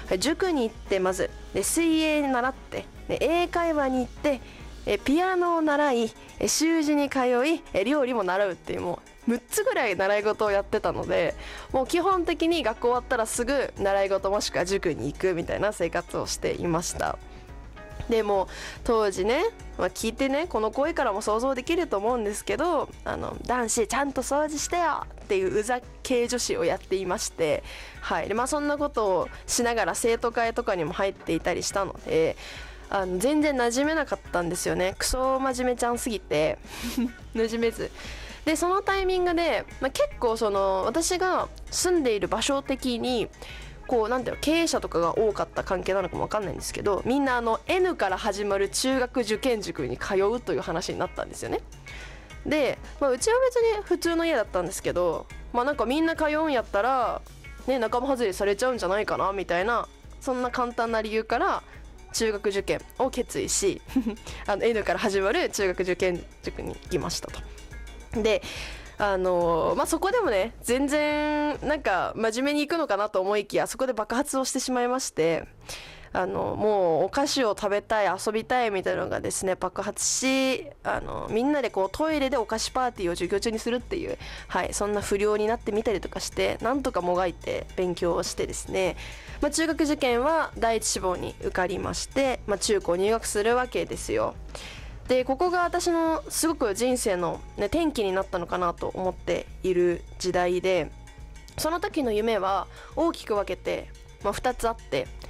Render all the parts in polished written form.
塾に行ってまずで水泳習ってで英会話に行ってピアノを習い習字に通い料理も習うっていうもう6つぐらい習い事をやってたので、もう基本的に学校終わったらすぐ習い事もしくは塾に行くみたいな生活をしていました。でも当時ね、聞いてねこの声からも想像できると思うんですけど、男子ちゃんと掃除してよっていううざ系女子をやっていまして、はいでそんなことをしながら生徒会とかにも入っていたりしたので、全然馴染めなかったんですよね。クソ真面目ちゃんすぎて馴染めずで、そのタイミングで、結構私が住んでいる場所的になんていうの経営者とかが多かった関係なのかも分かんないんですけど、みんなN から始まる中学受験塾に通うという話になったんですよね。で、うちは別に普通の家だったんですけど、なんかみんな通うんやったらね仲間外れされちゃうんじゃないかなみたいな、そんな簡単な理由から中学受験を決意しN から始まる中学受験塾に行きましたと。でそこでもね全然なんか真面目に行くのかなと思いきや、そこで爆発をしてしまいまして、もうお菓子を食べたい遊びたいみたいなのがですね爆発し、みんなでトイレでお菓子パーティーを授業中にするっていう、そんな不良になってみたりとかして、なんとかもがいて勉強をしてですね、中学受験は第一志望に受かりまして、中高入学するわけですよ。でここが私のすごく人生の、転機になったのかなと思っている時代で、その時の夢は大きく分けて、2つあって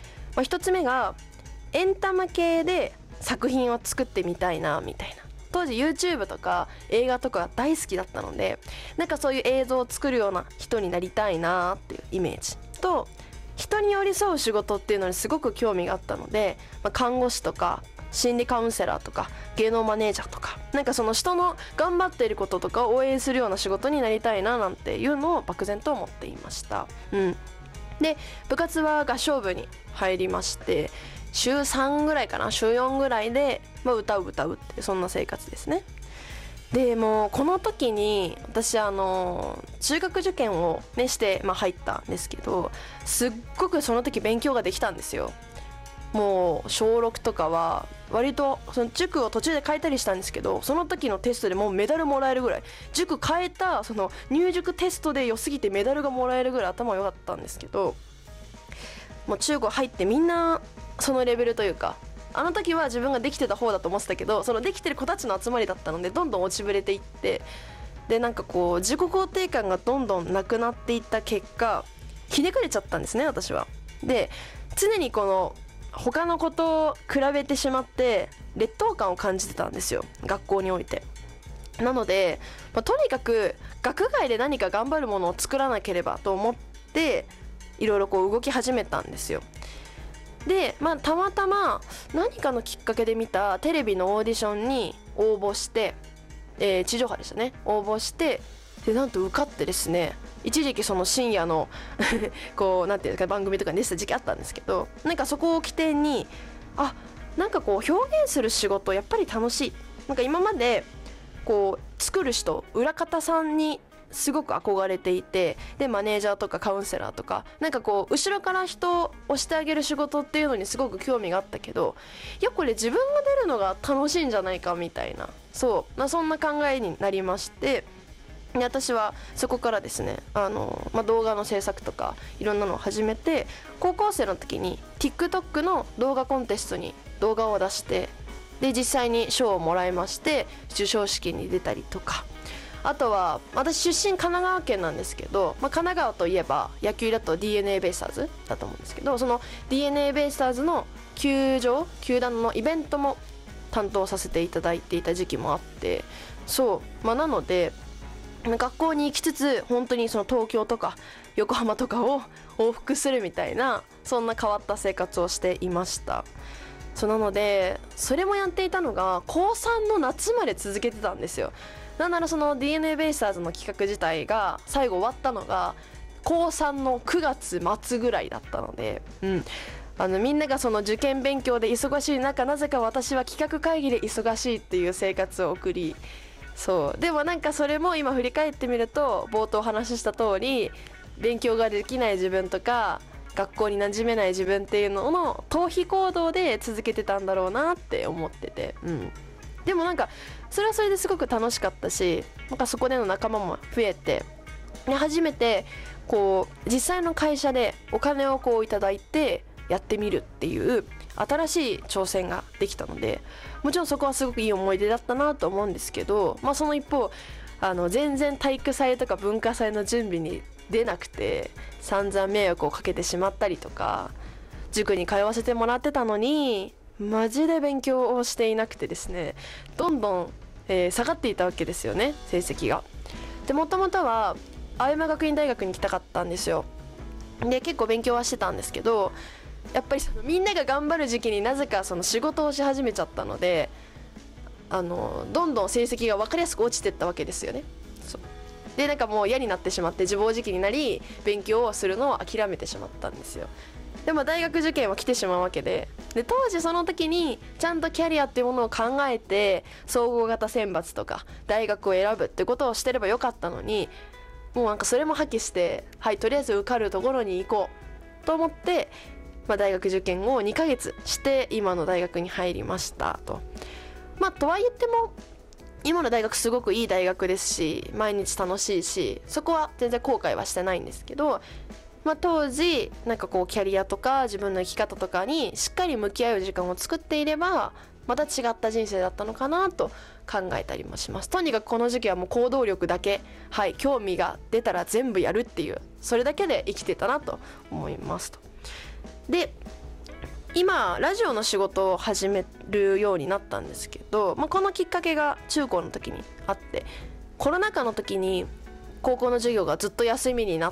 、1つ目がエンタメ系で作品を作ってみたいなみたいな。当時 YouTube とか映画とか大好きだったので、なんかそういう映像を作るような人になりたいなっていうイメージと、人に寄り添う仕事っていうのにすごく興味があったので、看護師とか心理カウンセラーとか芸能マネージャーとか、なんかその人の頑張っていることとかを応援するような仕事になりたいななんていうのを漠然と思っていました。で部活は合唱部に入りまして、週3ぐらいかな週4ぐらいで、歌うってそんな生活ですね。でもうこの時に私中学受験をして、入ったんですけど、すっごくその時勉強ができたんですよ。もう小6とかは割とその塾を途中で変えたりしたんですけど、その時のテストでもうメダルもらえるぐらい、塾変えたその入塾テストで良すぎてメダルがもらえるぐらい頭良かったんですけど、もう中高入ってみんなそのレベルというか、あの時は自分ができてた方だと思ってたけど、そのできてる子たちの集まりだったのでどんどん落ちぶれていって、でなんか自己肯定感がどんどんなくなっていった結果ひねくれちゃったんですね私は。で常に他の子と比べてしまって劣等感を感じてたんですよ、学校において。なので、とにかく学外で何か頑張るものを作らなければと思っていろいろ動き始めたんですよ。で、たまたま何かのきっかけで見たテレビのオーディションに応募して、地上波でしたね、応募して、でなんと受かってですね、一時期その深夜のなんていうか番組とかに出てた時期あったんですけど、なんかそこを起点になんか表現する仕事やっぱり楽しい、なんか今まで作る人裏方さんにすごく憧れていて、でマネージャーとかカウンセラーとかなんか後ろから人を押してあげる仕事っていうのにすごく興味があったけど、いやこれ自分が出るのが楽しいんじゃないかみたいな、そんな考えになりまして、で私はそこからですね動画の制作とかいろんなのを始めて、高校生の時に TikTok の動画コンテストに動画を出して、で実際に賞をもらいまして授賞式に出たりとか、あとは私出身神奈川県なんですけど、神奈川といえば野球だと DNA ベイスターズだと思うんですけど、その DNA ベイスターズの球団のイベントも担当させていただいていた時期もあって、なので学校に行きつつ本当にその東京とか横浜とかを往復するみたいな、そんな変わった生活をしていました。なのでそれもやっていたのが高3の夏まで続けてたんですよ。なんならその DNA ベイスターズの企画自体が最後終わったのが高3の9月末ぐらいだったので、みんながその受験勉強で忙しい中、なぜか私は企画会議で忙しいっていう生活を送り、でもなんかそれも今振り返ってみると冒頭話した通り、勉強ができない自分とか学校に馴染めない自分っていうのの逃避行動で続けてたんだろうなって思ってて、でもなんかそれはそれですごく楽しかったし、なんかそこでの仲間も増えて、初めてこう実際の会社でお金をこういただいてやってみるっていう新しい挑戦ができたので、もちろんそこはすごくいい思い出だったなと思うんですけど、その一方全然体育祭とか文化祭の準備に出なくて散々迷惑をかけてしまったりとか、塾に通わせてもらってたのにマジで勉強をしていなくてですね、どんどん、下がっていたわけですよね、成績が。でもともとは青山学院大学に行きたかったんですよ。で結構勉強はしてたんですけど、やっぱりみんなが頑張る時期になぜかその仕事をし始めちゃったので、どんどん成績が分かりやすく落ちていったわけですよね。そうでなんかもう嫌になってしまって自暴自棄になり、勉強をするのを諦めてしまったんですよ。でも大学受験は来てしまうわけで、当時その時にちゃんとキャリアっていうものを考えて総合型選抜とか大学を選ぶってことをしてればよかったのに、もうなんかそれも破棄して、はいとりあえず受かるところに行こうと思って、大学受験を2ヶ月して今の大学に入りましたと。とは言っても今の大学すごくいい大学ですし、毎日楽しいし、そこは全然後悔はしてないんですけど、当時なんかこうキャリアとか自分の生き方とかにしっかり向き合う時間を作っていれば、また違った人生だったのかなと考えたりもします。とにかくこの時期はもう行動力だけ、興味が出たら全部やるっていう、それだけで生きてたなと思いますと。で今ラジオの仕事を始めるようになったんですけど、このきっかけが中高の時にあって、コロナ禍の時に高校の授業がずっと休みになって、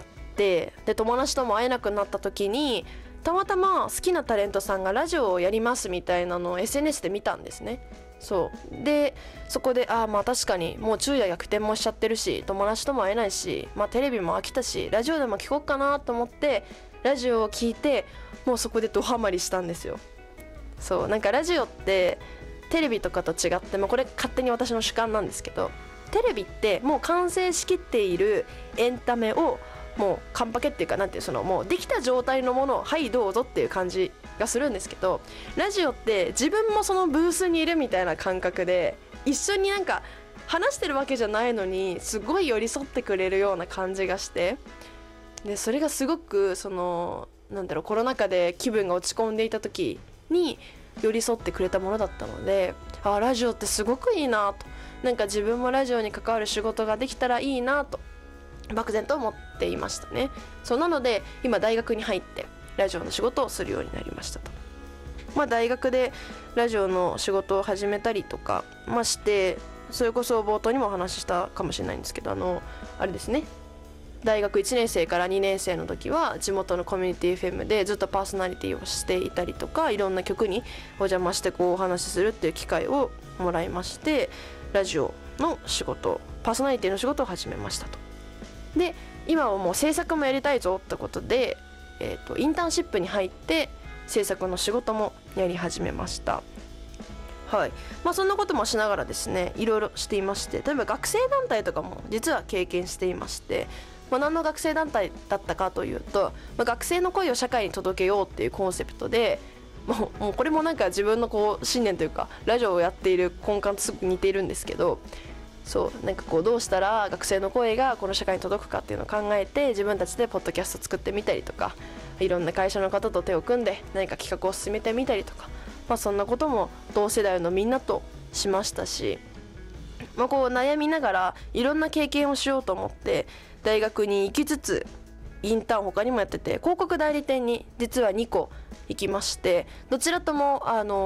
で友達とも会えなくなった時にたまたま好きなタレントさんがラジオをやりますみたいなのを SNS で見たんですね。そうでそこで確かにもう昼夜逆転もしちゃってるし、友達とも会えないし、テレビも飽きたし、ラジオでも聞こうかなと思ってラジオを聞いて、もうそこでドハマりしたんですよ。そうなんかラジオってテレビとかと違って、これ勝手に私の主観なんですけど、テレビってもう完成しきっているエンタメをもうカンパケっていうか、なんていう、そのもうできた状態のものをはいどうぞっていう感じがするんですけど、ラジオって自分もそのブースにいるみたいな感覚で、一緒になんか話してるわけじゃないのにすごい寄り添ってくれるような感じがして、でそれがすごくそのコロナ禍で気分が落ち込んでいた時に寄り添ってくれたものだったので、ラジオってすごくいいなと、なんか自分もラジオに関わる仕事ができたらいいなと漠然と思っていましたね。そうなので今大学に入ってラジオの仕事をするようになりましたと。大学でラジオの仕事を始めたりとかして、それこそ冒頭にもお話ししたかもしれないんですけど、あれですね、大学1年生から2年生の時は地元のコミュニティ FM でずっとパーソナリティをしていたりとか、いろんな曲にお邪魔してお話しするっていう機会をもらいまして、ラジオの仕事、パーソナリティの仕事を始めましたと。で今はもう制作もやりたいぞってことで、インターンシップに入って制作の仕事もやり始めました。そんなこともしながらですね、いろいろしていまして、例えば学生団体とかも実は経験していまして、何の学生団体だったかというと、学生の声を社会に届けようっていうコンセプトで、もうこれもなんか自分の信念というかラジオをやっている根幹とすごく似ているんですけど、そうなんかどうしたら学生の声がこの社会に届くかっていうのを考えて、自分たちでポッドキャスト作ってみたりとか、いろんな会社の方と手を組んで何か企画を進めてみたりとか、そんなことも同世代のみんなとしましたし、悩みながらいろんな経験をしようと思って大学に行きつつ、インターン他にもやってて、広告代理店に実は2個行きまして、どちらとも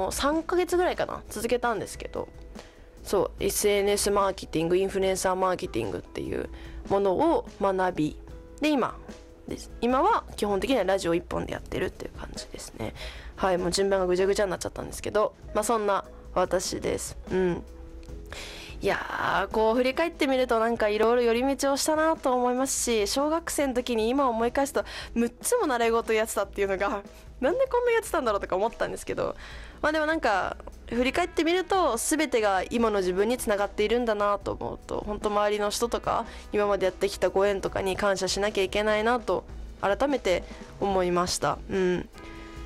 3ヶ月ぐらいかな続けたんですけど、そう SNS マーケティング、インフルエンサーマーケティングっていうものを学び、で今は基本的にはラジオ1本でやってるっていう感じですね。もう順番がぐちゃぐちゃになっちゃったんですけど、そんな私です。いや振り返ってみるとなんかいろいろ寄り道をしたなと思いますし、小学生の時に今思い返すと6つも習い事やってたっていうのがなんでこんなやってたんだろうとか思ったんですけど、でもなんか振り返ってみると全てが今の自分につながっているんだなと思うと、本当周りの人とか今までやってきたご縁とかに感謝しなきゃいけないなと改めて思いました。